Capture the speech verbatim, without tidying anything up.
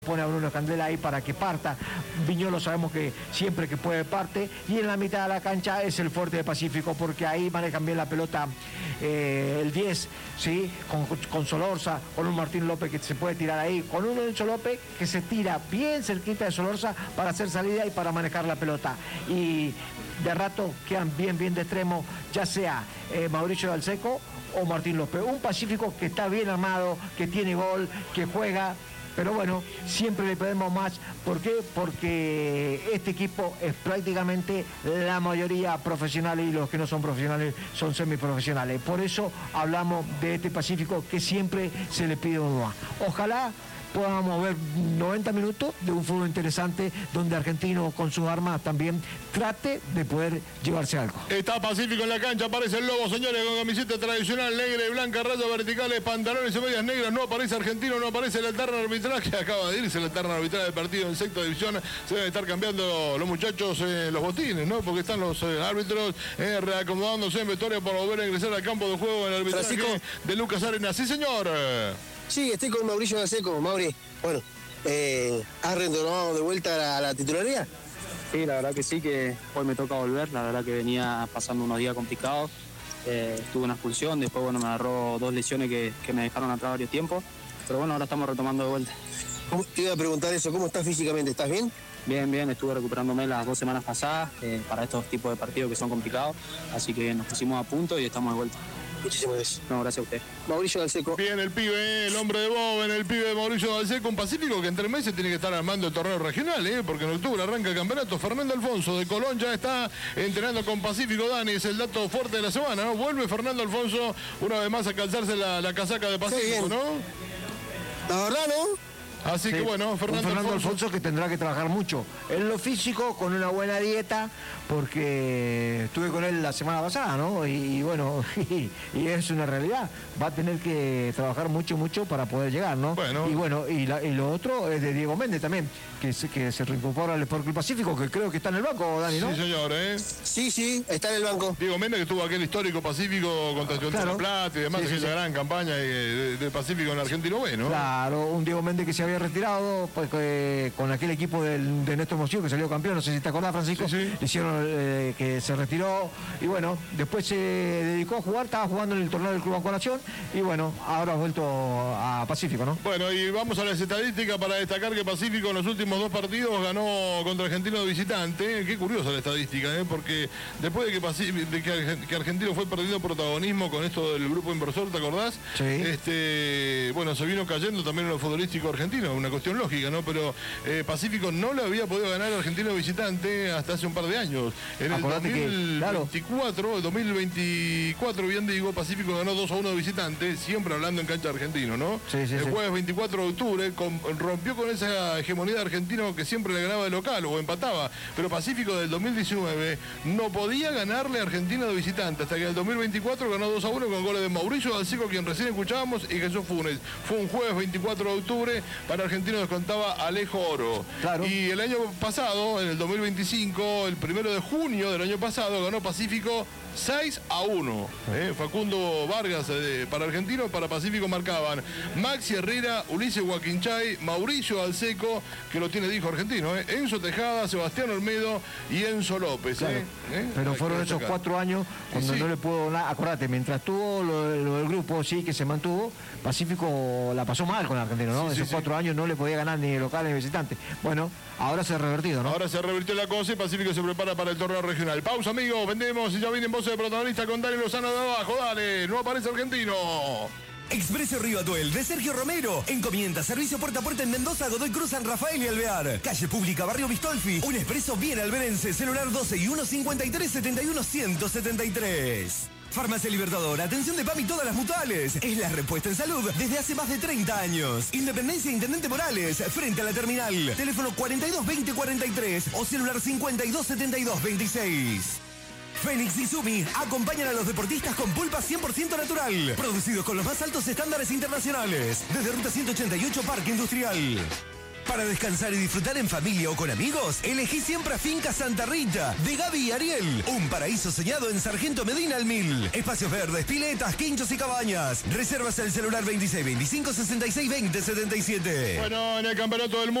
Pone a Bruno Candela ahí para que parta. Viñolo sabemos que siempre que puede parte. Y en la mitad de la cancha es el fuerte de Pacífico, porque ahí manejan bien la pelota eh, el diez, ¿sí? Con, con Solorza, con un Martín López que se puede tirar ahí, con un Enzo López que se tira bien cerquita de Solorza para hacer salida y para manejar la pelota. Y de rato quedan bien, bien de extremo, ya sea eh, Mauricio Dalseco o Martín López. Un Pacífico que está bien armado, que tiene gol, que juega. Pero bueno, siempre le pedimos más. ¿Por qué? Porque este equipo es prácticamente la mayoría profesionales y los que no son profesionales son semiprofesionales. Por eso hablamos de este Pacífico que siempre se le pide uno más. Ojalá podamos ver noventa minutos de un fútbol interesante donde Argentino con sus armas también trate de poder llevarse algo. Está Pacífico en la cancha, aparece el Lobo, señores, con camiseta tradicional negra y blanca, rayas verticales, pantalones y medias negras. No aparece Argentino, no aparece el eterno arbitraje. Acaba de irse el eterno arbitraje del partido en sexta división. Se deben estar cambiando los muchachos eh, los botines, ¿no? Porque están los eh, árbitros eh, reacomodándose en vestuario para volver a ingresar al campo de juego en el arbitraje Francisco. de Lucas Arenas. Sí, señor. Sí, estoy con Mauricio Dalseco. Mauri, bueno, eh, ¿has retornado de vuelta a la, a la titularidad? Sí, la verdad que sí, que hoy me toca volver. La verdad que venía pasando unos días complicados. Eh, tuve una expulsión, después bueno, me agarró dos lesiones que, que me dejaron atrás varios tiempos. Pero bueno, ahora estamos retomando de vuelta. ¿Cómo, te iba a preguntar eso, ¿cómo estás físicamente? ¿Estás bien? Bien, bien, estuve recuperándome las dos semanas pasadas eh, para estos tipos de partidos que son complicados. Así que nos pusimos a punto y estamos de vuelta. Muchísimas gracias. No, gracias a usted. Mauricio Dalseco. Bien, el pibe, el hombre de Boven, el pibe de Mauricio Dalseco, un Pacífico que en tres meses tiene que estar armando el torneo regional, ¿eh? Porque en octubre arranca el campeonato. Fernando Alfonso de Colón ya está entrenando con Pacífico. Dani, es el dato fuerte de la semana, ¿no? Vuelve Fernando Alfonso una vez más a calzarse la, la casaca de Pacífico, ¿no? La verdad, ¿no? Así Sí, que bueno, Fernando, Fernando Alfonso. Alfonso que tendrá que trabajar mucho en lo físico, con una buena dieta, porque estuve con él la semana pasada, ¿no? Y, y bueno, y, y es una realidad. Va a tener que trabajar mucho, mucho para poder llegar, ¿no? Bueno. Y bueno, y, la, y lo otro es de Diego Méndez también, que se, que se reincorpora al Sport Club Pacífico, que creo que está en el banco, Dani, ¿no? Sí, señor, ¿eh? Sí, sí, está en el banco. Diego Méndez, que tuvo aquel histórico Pacífico contra el Claro. Plata y demás, Sí, sí, aquella sí. gran campaña de, de Pacífico en Argentino B, ¿no? Claro, un Diego Méndez que se había retirado pues, eh, con aquel equipo del, de Néstor Moció que salió campeón, no sé si te acordás, Francisco. Sí, sí. Le hicieron eh, que se retiró y bueno, después se dedicó a jugar, estaba jugando en el torneo del Club Banco Nación y bueno, ahora ha vuelto a Pacífico, ¿no? Bueno, y vamos a las estadísticas para destacar que Pacífico en los últimos dos partidos ganó contra Argentino de visitante. Qué curiosa la estadística, ¿eh? Porque después de que, Pacífico, de que, Argen- que Argentino fue perdiendo protagonismo con esto del grupo inversor, ¿te acordás? Sí. Este, bueno, se vino cayendo también en lo futbolístico argentino, una cuestión lógica, ¿no? Pero eh, Pacífico no le había podido ganar a Argentino de visitante hasta hace un par de años. En Acordate el que, dos mil veinticuatro, claro. el dos mil veinticuatro, bien digo, Pacífico ganó dos a uno de visitante, siempre hablando en cancha argentino, ¿no? Sí, sí, el sí. jueves veinticuatro de octubre con- rompió con esa hegemonía de argentino que siempre le ganaba de local o empataba, pero Pacífico del dos mil diecinueve no podía ganarle a Argentina de visitante, hasta que el dos mil veinticuatro ganó dos a uno con goles de Mauricio Dalseco, quien recién escuchábamos, y Jesús Funes. Fue un jueves veinticuatro de octubre, para Argentino descontaba Alejo Oro. Claro. Y el año pasado, en el dos mil veinticinco, el primero de junio del año pasado, ganó Pacífico seis a uno. ¿eh? Facundo Vargas eh, para Argentino, para Pacífico marcaban Maxi Herrera, Ulises Guaquinchay, Mauricio Dalseco, que lo tiene dijo Argentino, ¿eh? Enzo Tejada, Sebastián Olmedo y Enzo López. Claro. ¿eh? ¿Eh? Pero Hay fueron que esos destacar. cuatro años cuando Sí. no le puedo dar. Acordate, mientras tuvo lo, lo del grupo, sí, que se mantuvo, Pacífico la pasó mal con Argentino, ¿no? Sí, sí, esos sí. cuatro años no le podía ganar ni de local ni de visitante. Bueno, ahora se ha revertido, ¿no? Ahora se revirtió la cosa y Pacífico se prepara para el torneo regional. Pausa, amigos, vendemos y ya vienen voces de protagonista con Dani Lozano de abajo. Dale, no aparece Argentino. Expreso Río Atuel de Sergio Romero. Encomienda, servicio puerta a puerta en Mendoza, Godoy Cruz, San Rafael y Alvear. Calle Pública, Barrio Bistolfi. Un expreso bien alberense. Celular doce y uno cincuenta y tres setenta y uno ciento setenta y tres. Farmacia Libertador, atención de P A M y todas las mutuales. Es la respuesta en salud desde hace más de treinta años. Independencia Intendente Morales, frente a la terminal. Teléfono cuarenta y dos veinte cuarenta y tres o celular cincuenta y dos setenta y dos veintiséis. Fénix y Sumi acompañan a los deportistas con pulpa cien por ciento natural, producidos con los más altos estándares internacionales. Desde Ruta ciento ochenta y ocho Parque Industrial. Para descansar y disfrutar en familia o con amigos, elegí siempre a Finca Santa Rita, de Gaby y Ariel. Un paraíso soñado en Sargento Medina al Mil. Espacios verdes, piletas, quinchos y cabañas. Reservas el celular veintiséis veinticinco sesenta y seis veinte setenta y siete. Bueno, en el campeonato del mundo.